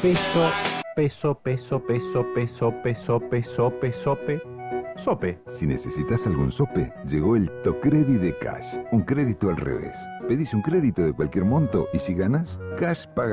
Sope. Si necesitas algún sope, llegó el Tocredi de Cash, un crédito al revés. Pedís un crédito de cualquier monto y si ganas, Cash paga